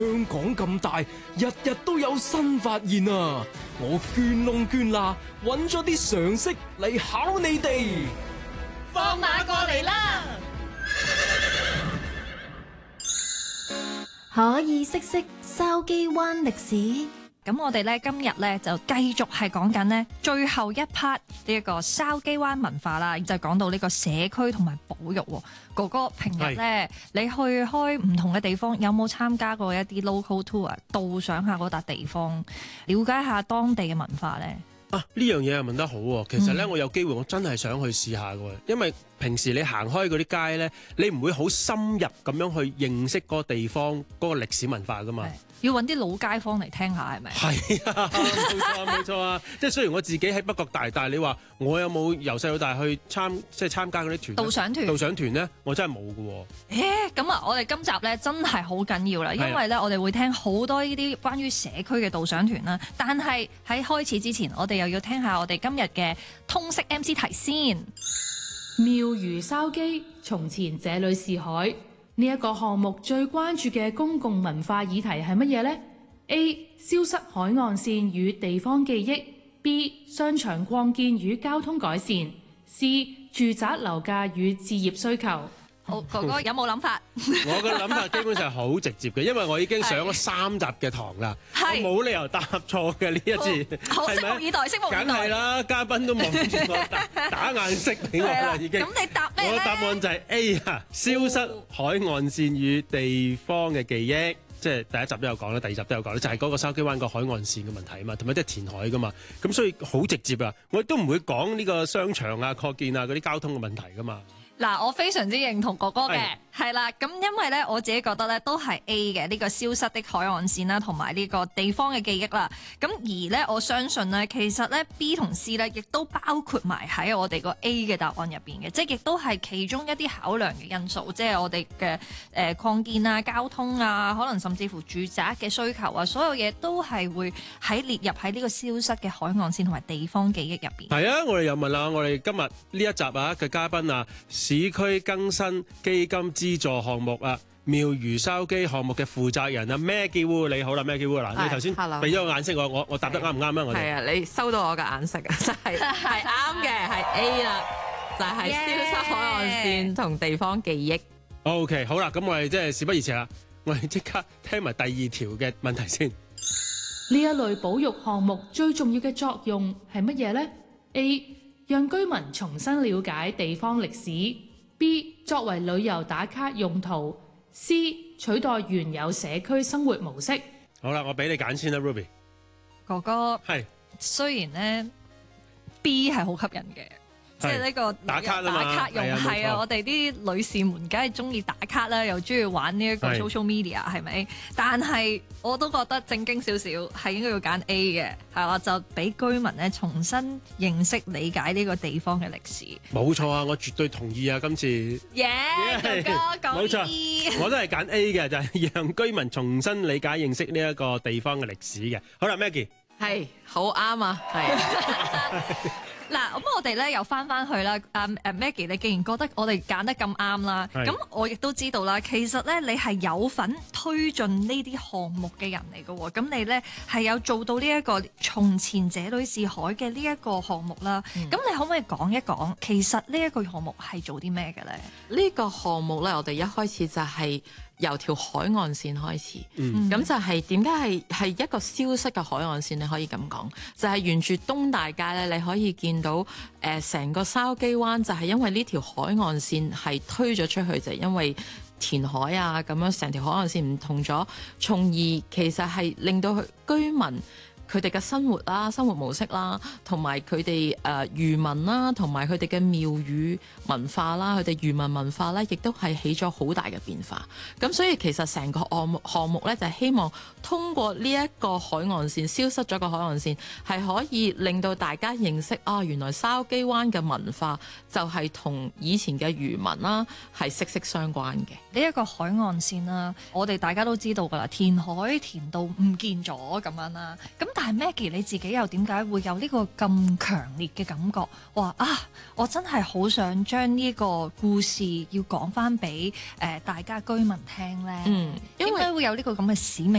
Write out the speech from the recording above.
香港咁大，日日都有新發現啊！我捐窿捐罅，揾咗啲常識嚟考你哋。 放馬過嚟啦！ 可以識筲箕灣歷史。 咁我哋咧今日咧就繼續係講緊呢最後一 part 呢一個筲箕灣文化啦，就講到呢個社區同埋保育。哥哥平日咧你去開唔同嘅地方，有冇參加過一啲 local tour， 導賞下嗰笪地方，了解下當地嘅文化咧？ 啊！呢樣嘢問得好喎，其實咧我有機會我真係想去試下嘅，因為平時你行開嗰啲街咧，你唔會好深入咁樣去認識嗰個地方嗰個歷史文化噶嘛。 要揾啲老街坊嚟聽下係咪？ 係啊，冇錯冇錯啊！即係雖然我自己喺北角大，但係你話我有冇由細到大去參加嗰啲團導賞團咧？我真係冇嘅。 咁啊，我哋今集咧真係好緊要啦，因為咧我哋會聽好多呢啲關於社區嘅導賞團啦。但係喺開始之前，我哋又要聽下我哋今日嘅通識 MC 題先。 妙如筲箕，從前這裏是海。呢一個項目最關注嘅公共文化議題係乜嘢呢？ A. 消失海岸線與地方記憶。 B. 商場擴建與交通改善。 C. 住宅樓價與置業需求。 好，哥哥有冇諗法？ 我嘅諗法基本上係好直接嘅，因為我已經上咗3集嘅堂啦，我冇理由答錯嘅呢一次。 好，拭目以待，拭目以待。 梗係啦，嘉賓都望住我打眼色俾我啦，已經。 咁你答咩咧？ 我答案就係 A 啊，消失海岸線與地方嘅記憶，即係第一集都有講啦，第二集都有講啦，就係嗰個筲箕灣個海岸線嘅問題啊嘛，同埋即係填海噶嘛，咁所以好直接啊，我亦都唔會講呢個商場啊、擴建啊嗰啲交通嘅問題噶嘛。 嗱，我非常之認同哥哥嘅，係啦，咁因為咧我自己覺得咧都係 A 嘅呢個消失的海岸線啦，同埋呢個地方嘅記憶啦。咁而咧我相信咧，其實咧 B 同 C 咧亦都包括埋喺我哋個 A 嘅答案入邊嘅，即係亦都係其中一啲考量嘅因素，即係我哋嘅擴建啊、交通啊，可能甚至乎住宅嘅需求啊，所有嘢都係會列入喺呢個消失嘅海岸線同埋地方記憶入邊。 係啊，我哋又問啦，我哋今日呢一集啊嘅嘉賓啊，市區更新基金資助項目啊，妙如筲箕項目嘅負責人啊，Maggie Wu，你好啦，Maggie Wu，嗱，你頭先俾咗個眼色我答得啱唔啱啊？我哋係啊，你收到我嘅眼色啊，真係啱嘅，係 A 啦，就係消失海岸線同地方記憶。 OK， 好啦，咁我哋即係事不宜遲啦，我哋即刻聽埋第2條嘅問題先。 呢一類保育項目最重要嘅作用係乜嘢呢？ A. 讓居民重新了解地方歷史。 B. 作為旅遊打卡用途。 C. 取代原有社區生活模式。 好啦，我俾你揀先啦 ，Ruby。 哥哥係雖然咧 B 係好吸引嘅。即係呢個打卡用係啊！我哋啲女士們梗係中意打卡啦，又中意玩呢一個 social media 係咪？但係我都覺得正經少少係應該要揀 A 嘅，係啦，就俾居民咧重新認識理解呢個地方嘅歷史。 冇錯啊！我絕對同意啊！今次哥哥講冇錯，我都係揀 A 嘅，就係讓居民重新理解認識呢一個地方嘅歷史嘅。好啦 ，Maggie 係好啱啊！係。 嗱，咁我哋咧又翻去啦。Maggie，你既然覺得我哋揀得咁啱啦，咁我亦都知道啦。其實咧，你係有份推進呢啲項目嘅人嚟嘅喎。咁你咧係有做到呢一個從前這裏是海嘅呢一個項目啦。咁你可唔可以講一講，其實呢一個項目係做啲咩嘅咧？ 呢個項目咧，我哋一開始就係由條海岸線開始，咁就係點解係一個消失嘅海岸線？你可以咁講，就係沿住東大街咧，你可以見到成個筲箕灣就係因為呢條海岸線係推咗出去，就係因為填海啊，咁樣成條海岸線唔同咗，從而其實係令到居民佢哋嘅生活啦、生活模式啦，同埋佢哋漁民啦，同埋佢哋嘅廟宇文化啦，佢哋漁民文化咧，亦都係起咗好大嘅變化。咁所以其實成個項目咧，就係希望通過呢一個海岸線消失咗個海岸線，係可以令到大家認識原來筲箕灣嘅文化就係同以前嘅漁民啦係息息相關嘅。 呢一個海岸線啦，我哋大家都知道㗎啦，填海填到唔見咗咁樣啦。咁但係 Maggie 你自己又點解會有呢個咁強烈嘅感覺？話我真係好想將呢個故事要講翻俾大家居民聽咧。 因為點解會有呢個咁嘅使命